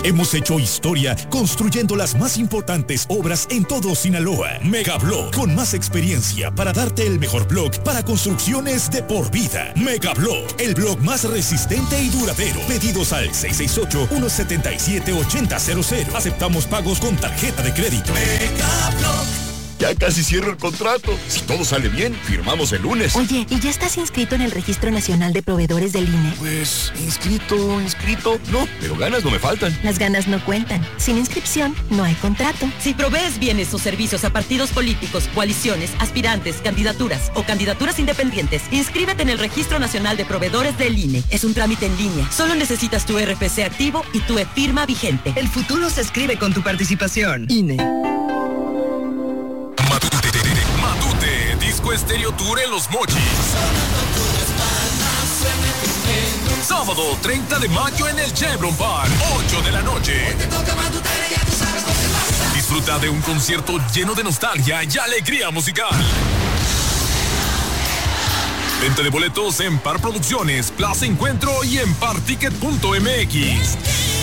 Hemos hecho historia construyendo las más importantes obras en todo Sinaloa. Megablock, con más experiencia para darte el mejor block para construcciones de por vida. Megablock, el block más resistente y duradero. Pedidos al 668-177-8000. Aceptamos pagos con tarjeta de crédito. Megablock. Ya casi cierro el contrato. Si todo sale bien, firmamos el lunes. Oye, ¿y ya estás inscrito en el Registro Nacional de Proveedores del INE? Pues, inscrito. No, pero ganas no me faltan. Las ganas no cuentan. Sin inscripción, no hay contrato. Si provees bienes o servicios a partidos políticos, coaliciones, aspirantes, candidaturas o candidaturas independientes, inscríbete en el Registro Nacional de Proveedores del INE. Es un trámite en línea. Solo necesitas tu RFC activo y tu e-firma vigente. El futuro se escribe con tu participación. INE. Matute, Disco Estéreo Tour en Los Mochis. Sábado 30 de mayo en el Chevron Park, 8 de la noche. Disfruta de un concierto lleno de nostalgia y alegría musical. Venta de boletos en Par Producciones, Plaza Encuentro y en particket.mx.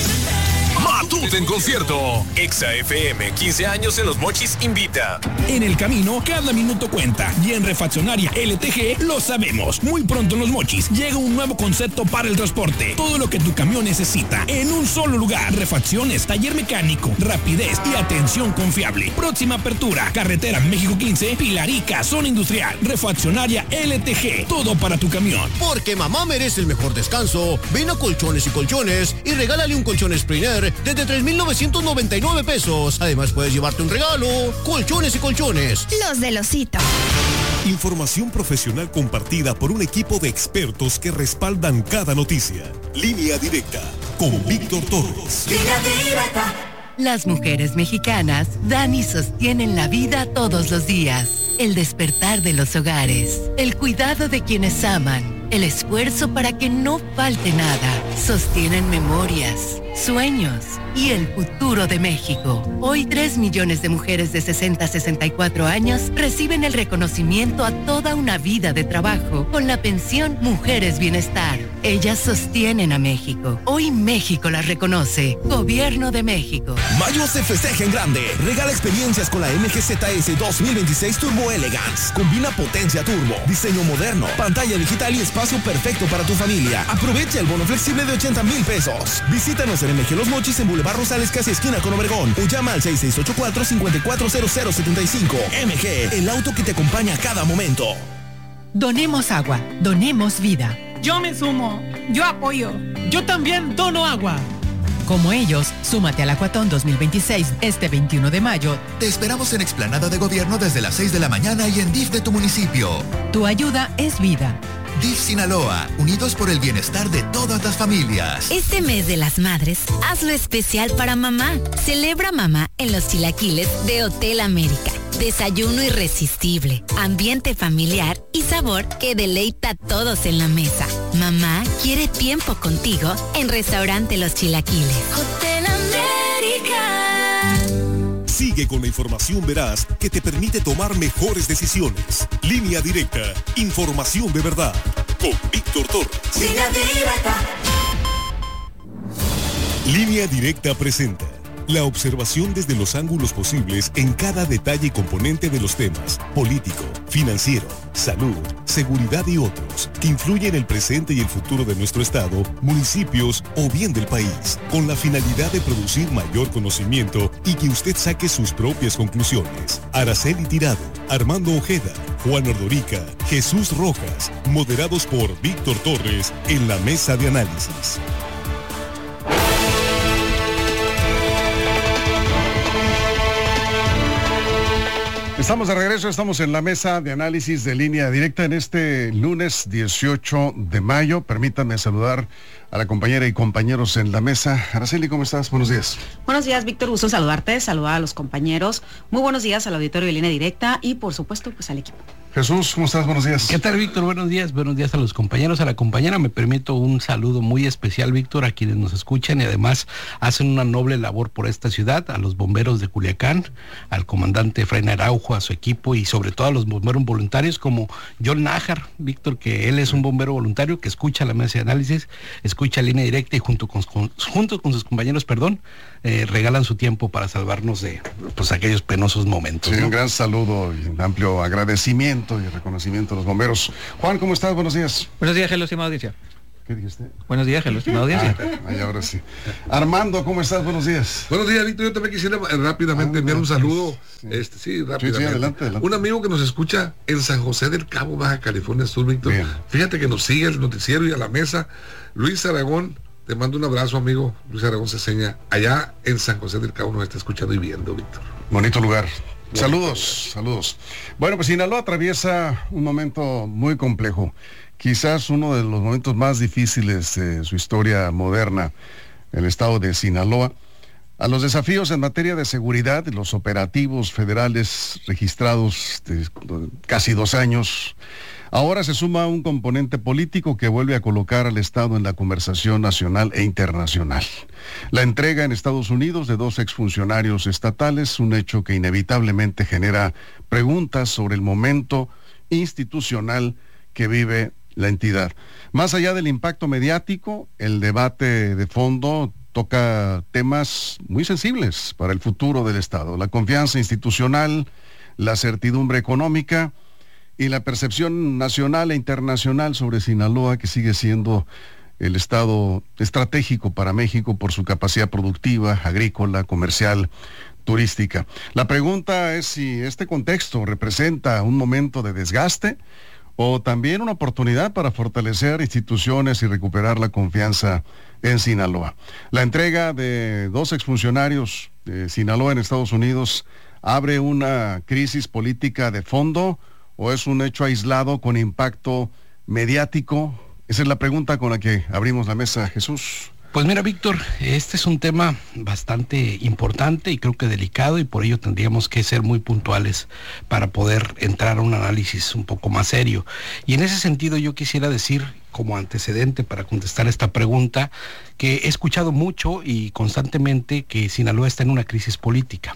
Matute en concierto. Exa FM, 15 años en Los Mochis invita. En el camino, cada minuto cuenta. Y en Refaccionaria LTG lo sabemos. Muy pronto en Los Mochis llega un nuevo concepto para el transporte. Todo lo que tu camión necesita en un solo lugar. Refacciones, taller mecánico, rapidez y atención confiable. Próxima apertura, carretera México 15, Pilarica, zona industrial. Refaccionaria LTG. Todo para tu camión. Porque mamá merece el mejor descanso. Ven a Colchones y Colchones y regálale un colchón Springer desde 3,999 pesos. Además puedes llevarte un regalo. Colchones y Colchones. Los de Losito. Información profesional compartida por un equipo de expertos que respaldan cada noticia. Línea Directa con Víctor Torres. Línea Directa. Las mujeres mexicanas dan y sostienen la vida todos los días. El despertar de los hogares, el cuidado de quienes aman, el esfuerzo para que no falte nada. Sostienen memorias, sueños y el futuro de México. Hoy 3 millones de mujeres de 60 a 64 años reciben el reconocimiento a toda una vida de trabajo con la pensión Mujeres Bienestar. Ellas sostienen a México. Hoy México las reconoce. Gobierno de México. Mayo se festeja en grande. Regala experiencias con la MGZS 2026 Turbo Elegance. Combina potencia turbo, diseño moderno, pantalla digital y espacio perfecto para tu familia. Aprovecha el bono flexible de 80,000 pesos. Visítanos en MG Los Mochis en Boulevard Rosales, casi esquina con Obregón. O llama al 6684-540075. MG, el auto que te acompaña a cada momento. Donemos agua, donemos vida. Yo me sumo, yo apoyo. Yo también dono agua. Como ellos, súmate al Acuatón 2026 este 21 de mayo. Te esperamos en Explanada de Gobierno desde las 6 de la mañana y en DIF de tu municipio. Tu ayuda es vida. DIF Sinaloa, unidos por el bienestar de todas las familias. Este mes de las madres, hazlo especial para mamá. Celebra mamá en los chilaquiles de Hotel América. Desayuno irresistible, ambiente familiar y sabor que deleita a todos en la mesa. Mamá quiere tiempo contigo en Restaurante Los Chilaquiles. Hotel América. Sigue con la información veraz que te permite tomar mejores decisiones. Línea Directa, información de verdad. Con Víctor Torres. Línea Directa. Línea Directa presenta la observación desde los ángulos posibles en cada detalle y componente de los temas político, financiero, salud, seguridad y otros que influyen en el presente y el futuro de nuestro estado, municipios o bien del país, con la finalidad de producir mayor conocimiento y que usted saque sus propias conclusiones. Araceli Tirado, Armando Ojeda, Juan Ordorica, Jesús Rojas, moderados por Víctor Torres en la mesa de análisis. Estamos de regreso, estamos en la mesa de análisis de Línea Directa en este lunes 18 de mayo. Permítanme saludar a la compañera y compañeros en la mesa. Araceli, ¿cómo estás? Buenos días. Buenos días, Víctor, gusto saludarte, saludar a los compañeros. Muy buenos días al auditorio de Línea Directa y por supuesto pues al equipo. Jesús, ¿cómo estás? Buenos días. ¿Qué tal, Víctor? Buenos días a los compañeros, a la compañera. Me permito un saludo muy especial, Víctor, a quienes nos escuchan y además hacen una noble labor por esta ciudad, a los bomberos de Culiacán, al comandante Efraín Araujo, a su equipo y sobre todo a los bomberos voluntarios como John Nájar, Víctor, que él es un bombero voluntario que escucha la mesa de análisis, escucha Línea Directa y junto con sus compañeros, regalan su tiempo para salvarnos de aquellos penosos momentos. Sí, ¿no? Un gran saludo y un amplio agradecimiento y reconocimiento a los bomberos. Juan, ¿cómo estás? Buenos días. Buenos días, Gelo, estimada audiencia. ¿Qué dijiste? Buenos días, Gelo, estimada audiencia. Ahora sí. Armando, ¿cómo estás? Buenos días. Buenos días, Víctor. Yo también quisiera rápidamente enviar un saludo. Rápidamente. Sí, adelante. Un amigo que nos escucha en San José del Cabo, Baja California Sur, Víctor. Bien. Fíjate que nos sigue el noticiero y a la mesa. Luis Aragón, te mando un abrazo, amigo. Luis Aragón Ceseña, allá en San José del Cabo nos está escuchando y viendo, Víctor. Bonito lugar. Saludos. Bueno, pues Sinaloa atraviesa un momento muy complejo, quizás uno de los momentos más difíciles de su historia moderna, el estado de Sinaloa. A los desafíos en materia de seguridad, los operativos federales registrados de casi 2 años, ahora se suma un componente político que vuelve a colocar al Estado en la conversación nacional e internacional. La entrega en Estados Unidos de 2 exfuncionarios estatales, un hecho que inevitablemente genera preguntas sobre el momento institucional que vive la entidad. Más allá del impacto mediático, el debate de fondo toca temas muy sensibles para el futuro del Estado: la confianza institucional, la certidumbre económica y la percepción nacional e internacional sobre Sinaloa, que sigue siendo el estado estratégico para México por su capacidad productiva, agrícola, comercial, turística. La pregunta es si este contexto representa un momento de desgaste o también una oportunidad para fortalecer instituciones y recuperar la confianza en Sinaloa. La entrega de 2 exfuncionarios de Sinaloa en Estados Unidos abre una crisis política de fondo, ¿o es un hecho aislado con impacto mediático? Esa es la pregunta con la que abrimos la mesa, Jesús. Pues mira, Víctor, este es un tema bastante importante y creo que delicado, y por ello tendríamos que ser muy puntuales para poder entrar a un análisis un poco más serio. Y en ese sentido yo quisiera decir, como antecedente para contestar esta pregunta, que he escuchado mucho y constantemente que Sinaloa está en una crisis política.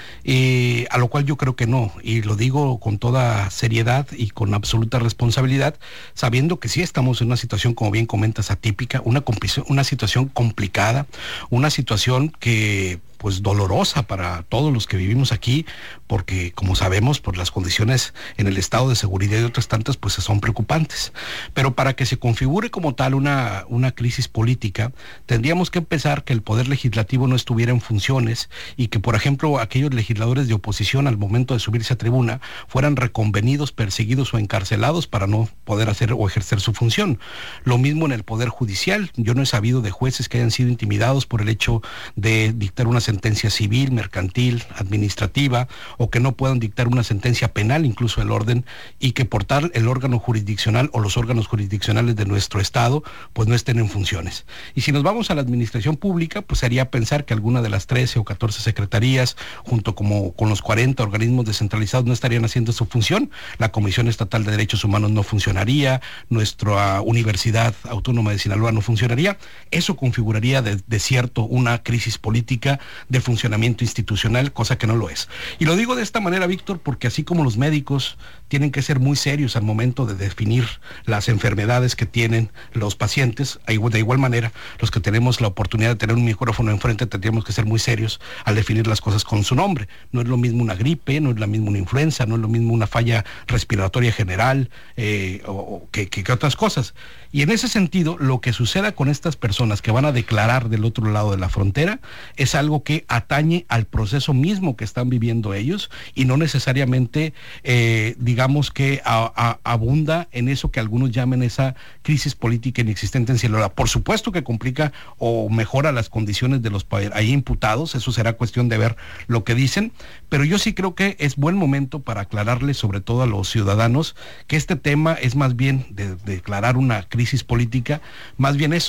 A lo cual yo creo que no, y lo digo con toda seriedad y con absoluta responsabilidad, sabiendo que sí estamos en una situación, como bien comentas, atípica, una situación complicada, una situación que pues dolorosa para todos los que vivimos aquí, porque como sabemos, por las condiciones en el estado de seguridad y otras tantas, pues son preocupantes. Pero para que se configure como tal una crisis política, tendríamos que empezar que el Poder Legislativo no estuviera en funciones y que, por ejemplo, aquellos legisladores de oposición al momento de subirse a tribuna fueran reconvenidos, perseguidos o encarcelados para no poder hacer o ejercer su función. Lo mismo en el Poder Judicial. Yo no he sabido de jueces que hayan sido intimidados por el hecho de dictar una sentencia civil, mercantil, administrativa, o que no puedan dictar una sentencia penal, incluso el orden, y que por tal el órgano jurisdiccional o los órganos jurisdiccionales de nuestro estado pues no estén en funciones. Y si nos vamos a la administración pública, pues sería pensar que alguna de las 13 o 14 secretarías, junto con los 40 organismos descentralizados, no estarían haciendo su función. La Comisión Estatal de Derechos Humanos no funcionaría, nuestra Universidad Autónoma de Sinaloa no funcionaría. Eso configuraría de cierto una crisis política de funcionamiento institucional, cosa que no lo es. Y lo digo de esta manera, Víctor, porque así como los médicos tienen que ser muy serios al momento de definir las enfermedades que tienen los pacientes, de igual manera, los que tenemos la oportunidad de tener un micrófono enfrente tendríamos que ser muy serios al definir las cosas con su nombre. No es lo mismo una gripe, no es lo mismo una influenza, no es lo mismo una falla respiratoria general que otras cosas. Y en ese sentido, lo que suceda con estas personas que van a declarar del otro lado de la frontera es algo que atañe al proceso mismo que están viviendo ellos y no necesariamente, digamos que abunda en eso que algunos llaman esa crisis política inexistente en Sinaloa. Por supuesto que complica o mejora las condiciones de los ahí imputados, eso será cuestión de ver lo que dicen, pero yo sí creo que es buen momento para aclararles, sobre todo a los ciudadanos, que este tema es más bien de declarar una crisis política, más bien eso,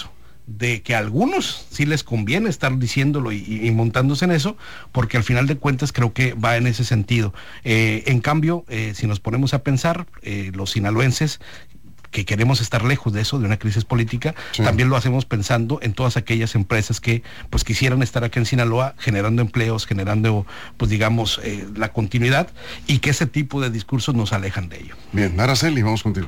de que a algunos sí les conviene estar diciéndolo y montándose en eso, porque al final de cuentas creo que va en ese sentido. En cambio, si nos ponemos a pensar, los sinaloenses que queremos estar lejos de eso, de una crisis política, también lo hacemos pensando en todas aquellas empresas que pues quisieran estar aquí en Sinaloa generando empleos, generando pues digamos la continuidad, y que ese tipo de discursos nos alejan de ello. Bien, Araceli, vamos contigo.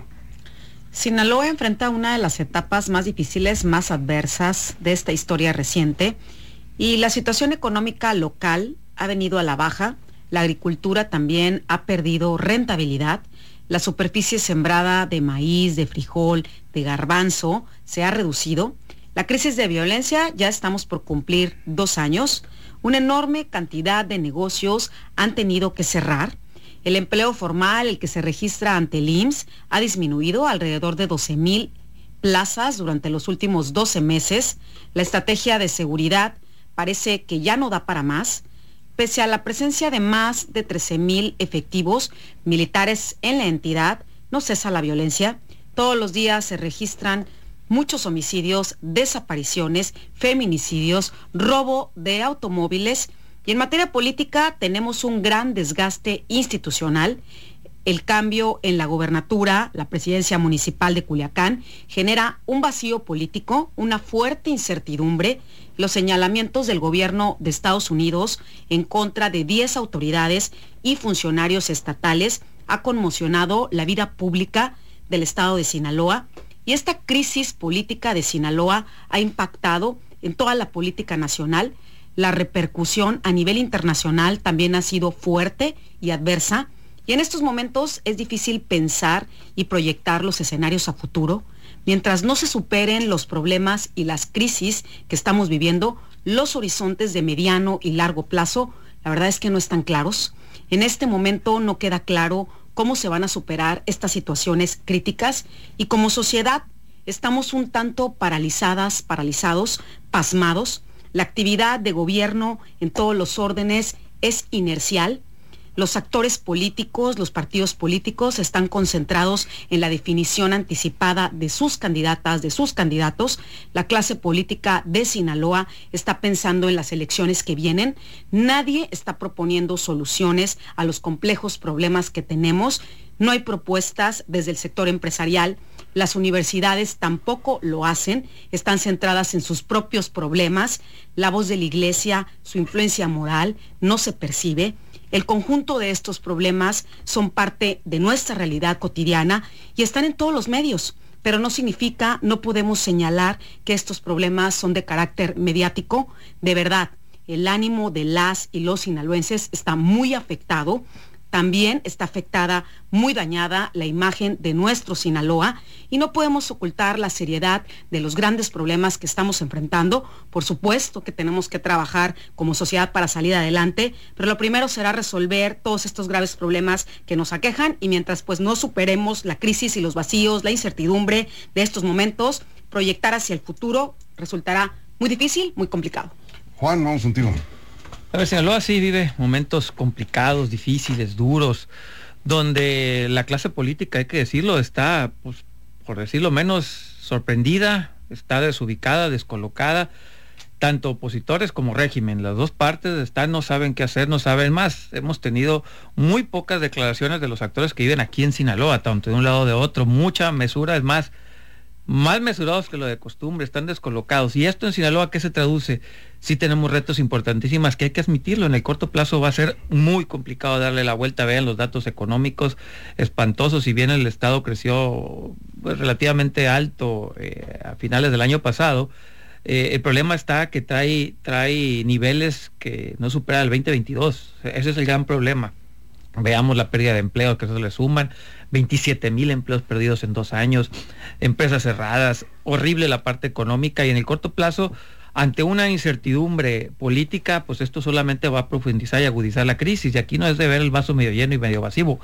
Sinaloa enfrenta una de las etapas más difíciles, más adversas de esta historia reciente, y la situación económica local ha venido a la baja. La agricultura también ha perdido rentabilidad. La superficie sembrada de maíz, de frijol, de garbanzo se ha reducido. La crisis de violencia, ya estamos por cumplir 2 años. Una enorme cantidad de negocios han tenido que cerrar. El empleo formal, el que se registra ante el IMSS, ha disminuido alrededor de 12,000 plazas durante los últimos 12 meses. La estrategia de seguridad parece que ya no da para más. Pese a la presencia de más de 13,000 efectivos militares en la entidad, no cesa la violencia. Todos los días se registran muchos homicidios, desapariciones, feminicidios, robo de automóviles. Y en materia política tenemos un gran desgaste institucional. El cambio en la gobernatura, la presidencia municipal de Culiacán, genera un vacío político, una fuerte incertidumbre. Los señalamientos del gobierno de Estados Unidos en contra de 10 autoridades y funcionarios estatales ha conmocionado la vida pública del estado de Sinaloa, y esta crisis política de Sinaloa ha impactado en toda la política nacional. La repercusión a nivel internacional también ha sido fuerte y adversa, y en estos momentos es difícil pensar y proyectar los escenarios a futuro. Mientras no se superen los problemas y las crisis que estamos viviendo, los horizontes de mediano y largo plazo, la verdad es que no están claros. En este momento no queda claro cómo se van a superar estas situaciones críticas, y como sociedad estamos un tanto paralizados, pasmados. La actividad de gobierno en todos los órdenes es inercial. Los actores políticos, los partidos políticos están concentrados en la definición anticipada de sus candidatas, de sus candidatos. La clase política de Sinaloa está pensando en las elecciones que vienen. Nadie está proponiendo soluciones a los complejos problemas que tenemos. No hay propuestas desde el sector empresarial. Las universidades tampoco lo hacen, están centradas en sus propios problemas. La voz de la iglesia, su influencia moral, no se percibe. El conjunto de estos problemas son parte de nuestra realidad cotidiana y están en todos los medios, pero no significa, no podemos señalar que estos problemas son de carácter mediático. De verdad, el ánimo de las y los sinaloenses está muy afectado. También está afectada, muy dañada, la imagen de nuestro Sinaloa, y no podemos ocultar la seriedad de los grandes problemas que estamos enfrentando. Por supuesto que tenemos que trabajar como sociedad para salir adelante, pero lo primero será resolver todos estos graves problemas que nos aquejan, y mientras pues no superemos la crisis y los vacíos, la incertidumbre de estos momentos, proyectar hacia el futuro resultará muy difícil, muy complicado. Juan, vamos contigo. A ver, Sinaloa sí vive momentos complicados, difíciles, duros, donde la clase política, hay que decirlo, está, pues, por decirlo menos, sorprendida, está desubicada, descolocada, tanto opositores como régimen. Las dos partes están, no saben qué hacer, no saben más. Hemos tenido muy pocas declaraciones de los actores que viven aquí en Sinaloa, tanto de un lado o de otro, mucha mesura, es más mesurados que lo de costumbre, están descolocados. ¿Y esto en Sinaloa qué se traduce? Sí tenemos retos importantísimos que hay que admitirlo. En el corto plazo va a ser muy complicado darle la vuelta. Vean los datos económicos espantosos. Si bien el Estado creció pues, relativamente alto a finales del año pasado, el problema está que trae niveles que no superan el 2022. Ese es el gran problema. Veamos la pérdida de empleo, que eso le suman 27,000 empleos perdidos en 2 años, empresas cerradas, horrible la parte económica, y en el corto plazo, ante una incertidumbre política, pues esto solamente va a profundizar y agudizar la crisis, y aquí no es de ver el vaso medio lleno y medio vacío,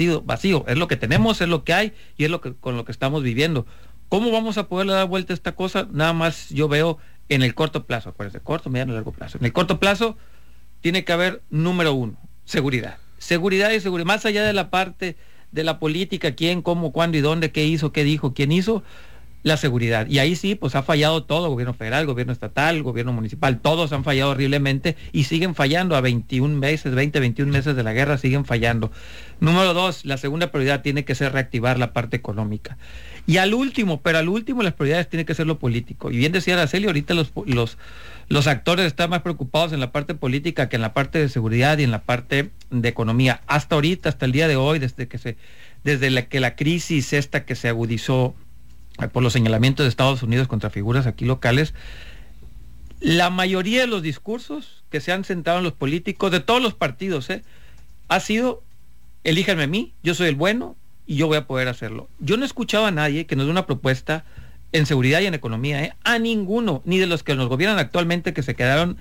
es lo que tenemos, es lo que hay, y es con lo que estamos viviendo. ¿Cómo vamos a poderle dar vuelta a esta cosa? Nada más yo veo en el corto plazo, acuérdense, corto, mediano y largo plazo. En el corto plazo tiene que haber, número 1, seguridad, más allá de la parte de la política, quién, cómo, cuándo y dónde, qué hizo, qué dijo, quién hizo. la seguridad. Y ahí sí, pues ha fallado todo, gobierno federal, gobierno estatal, gobierno municipal, todos han fallado horriblemente y siguen fallando a 21 meses de la guerra, siguen fallando. Número 2, la segunda prioridad tiene que ser reactivar la parte económica. Y al último las prioridades tienen que ser lo político. Y bien decía Araceli, ahorita los actores están más preocupados en la parte política que en la parte de seguridad y en la parte de economía. Hasta ahorita, hasta el día de hoy, desde que la crisis esta que se agudizó por los señalamientos de Estados Unidos contra figuras aquí locales, la mayoría de los discursos que se han sentado en los políticos de todos los partidos ha sido: elíjanme a mí, yo soy el bueno y yo voy a poder hacerlo. Yo no he escuchado a nadie que nos dé una propuesta en seguridad y en economía, a ninguno, ni de los que nos gobiernan actualmente, que se quedaron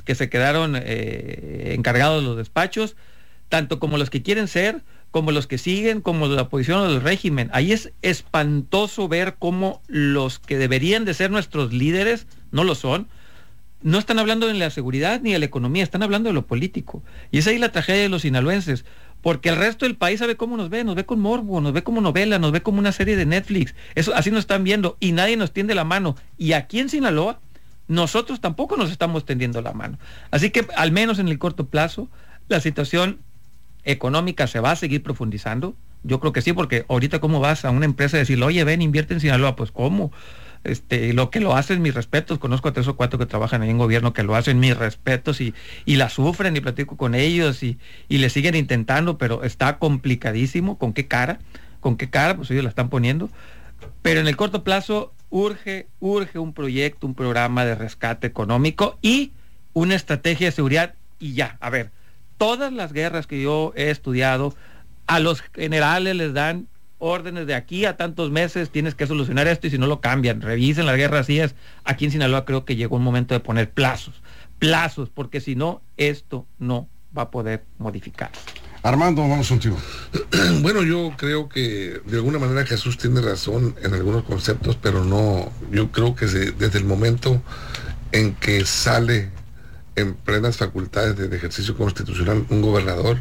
encargados de los despachos, tanto como los que quieren ser, como los que siguen, como la oposición o del régimen. Ahí es espantoso ver cómo los que deberían de ser nuestros líderes no lo son. No están hablando de la seguridad ni de la economía, están hablando de lo político. Y es ahí la tragedia de los sinaloenses, porque el resto del país sabe cómo nos ve con morbo, nos ve como novela, nos ve como una serie de Netflix. Eso, así nos están viendo y nadie nos tiende la mano. Y aquí en Sinaloa, nosotros tampoco nos estamos tendiendo la mano. Así que, al menos en el corto plazo, la situación económica se va a seguir profundizando. Yo creo que sí, porque ahorita cómo vas a una empresa y decirle, oye, ven, invierte en Sinaloa, pues cómo. Lo que lo hacen, mis respetos, conozco a 3 o 4 que trabajan ahí en gobierno que lo hacen, mis respetos, y la sufren, y platico con ellos y le siguen intentando, pero está complicadísimo. ¿Con qué cara? Pues ellos la están poniendo. Pero en el corto plazo urge un proyecto, un programa de rescate económico y una estrategia de seguridad. Y ya, a ver, todas las guerras que yo he estudiado, a los generales les dan órdenes de aquí a tantos meses, tienes que solucionar esto, y si no lo cambian. Revisen las guerras así. Aquí en Sinaloa creo que llegó un momento de poner plazos, porque si no, esto no va a poder modificar. Armando, vamos contigo. Bueno, yo creo que de alguna manera Jesús tiene razón en algunos conceptos, pero no, yo creo que desde el momento en que sale en plenas facultades de ejercicio constitucional un gobernador,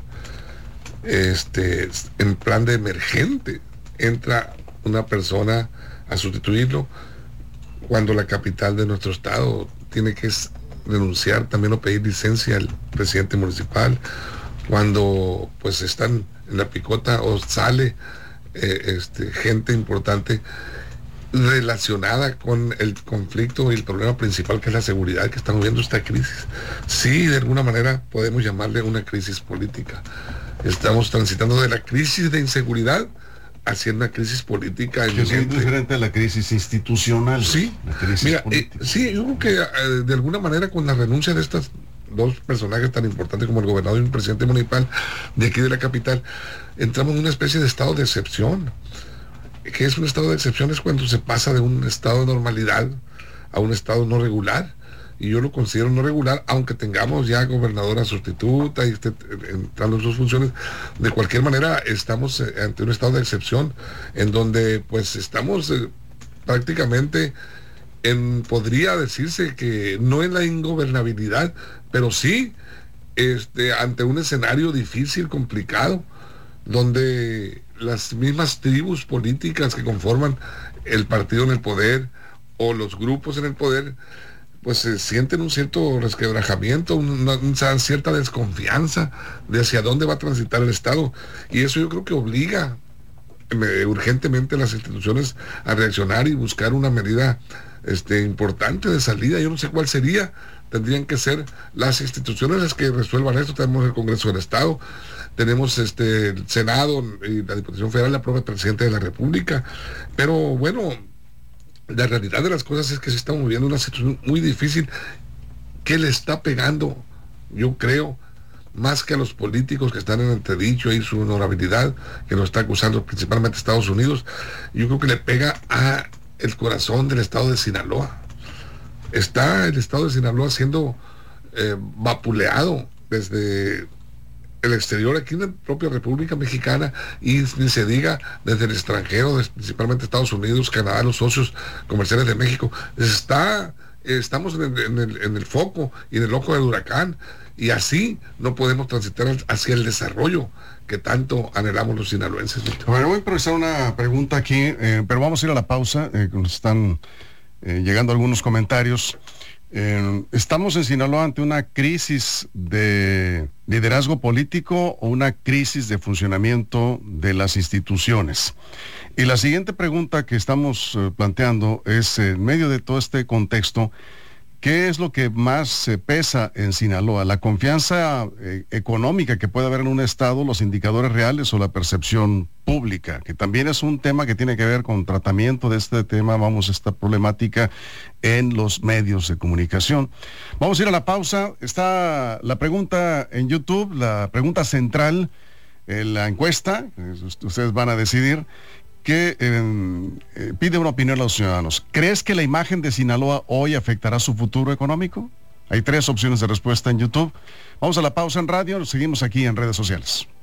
en plan de emergente, entra una persona a sustituirlo, cuando la capital de nuestro estado tiene que renunciar también o pedir licencia al presidente municipal, cuando pues están en la picota o sale gente importante relacionada con el conflicto y el problema principal, que es la seguridad, que estamos viendo esta crisis. Sí, de alguna manera podemos llamarle una crisis política. Estamos transitando de la crisis de inseguridad hacia una crisis política. Que es muy diferente a la crisis institucional. Sí, mira, sí, yo creo que de alguna manera con la renuncia de estas dos personajes tan importantes como el gobernador y el presidente municipal de aquí de la capital, entramos en una especie de estado de excepción. ¿Qué es un estado de excepción? Es cuando se pasa de un estado de normalidad a un estado no regular. Y yo lo considero no regular, aunque tengamos ya gobernadora sustituta y esté entrando en sus funciones. De cualquier manera, estamos ante un estado de excepción, en donde pues estamos prácticamente podría decirse que no en la ingobernabilidad, pero sí ante un escenario difícil, complicado, donde las mismas tribus políticas que conforman el partido en el poder o los grupos en el poder pues se sienten un cierto resquebrajamiento, una cierta desconfianza de hacia dónde va a transitar el Estado, y eso yo creo que obliga urgentemente a las instituciones a reaccionar y buscar una medida importante de salida. Yo no sé cuál sería. Tendrían que ser las instituciones las que resuelvan esto. Tenemos el Congreso del Estado, tenemos el Senado y la Diputación Federal, la propia Presidenta de la República, pero bueno, la realidad de las cosas es que se está moviendo una situación muy difícil que le está pegando, yo creo, más que a los políticos que están en entredicho y su honorabilidad, que lo está acusando principalmente Estados Unidos. Yo creo que le pega a el corazón del estado de Sinaloa. Está el estado de Sinaloa siendo vapuleado desde el exterior, aquí en la propia República Mexicana, y ni se diga desde el extranjero, principalmente Estados Unidos, Canadá, los socios comerciales de México. Está estamos en el foco y en el ojo del huracán, y así no podemos transitar hacia el desarrollo que tanto anhelamos los sinaloenses. Bueno, voy a improvisar una pregunta aquí, pero vamos a ir a la pausa, nos están llegando algunos comentarios. ¿Estamos en Sinaloa ante una crisis de liderazgo político o una crisis de funcionamiento de las instituciones? Y la siguiente pregunta que estamos planteando es, en medio de todo este contexto, ¿qué es lo que más pesa en Sinaloa? ¿La confianza económica que puede haber en un estado, los indicadores reales o la percepción pública? Que también es un tema que tiene que ver con tratamiento de este tema, esta problemática en los medios de comunicación. Vamos a ir a la pausa. Está la pregunta en YouTube, la pregunta central, la encuesta, ustedes van a decidir, que pide una opinión a los ciudadanos. ¿Crees que la imagen de Sinaloa hoy afectará su futuro económico? Hay 3 opciones de respuesta en YouTube. Vamos a la pausa en radio, seguimos aquí en redes sociales.